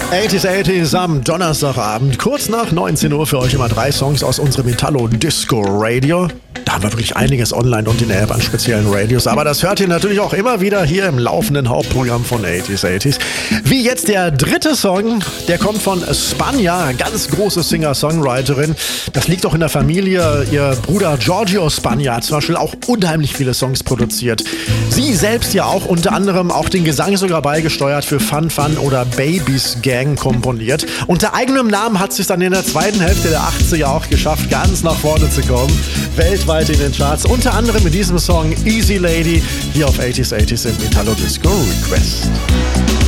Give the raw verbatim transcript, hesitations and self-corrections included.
achtziger achtziger am Donnerstagabend, kurz nach neunzehn Uhr, für euch immer drei Songs aus unserem Italo Disco Radio. Da haben wir wirklich einiges online und in der App an speziellen Radios, aber das hört ihr natürlich auch immer wieder hier im laufenden Hauptprogramm von achtziger achtziger. Wie jetzt der dritte Song, der kommt von Spanja, ganz große Singer-Songwriterin. Das liegt auch in der Familie. Ihr Bruder Giorgio Spanja hat zum Beispiel auch unheimlich viele Songs produziert. Sie selbst ja auch, unter anderem auch den Gesang sogar beigesteuert, für Fun Fun oder Babies Gang komponiert. Unter eigenem Namen hat sie es dann in der zweiten Hälfte der achtziger auch geschafft, ganz nach vorne zu kommen. Weltweit in den Charts, unter anderem mit diesem Song Easy Lady, hier auf achtziger achtziger im Italo Disco Request.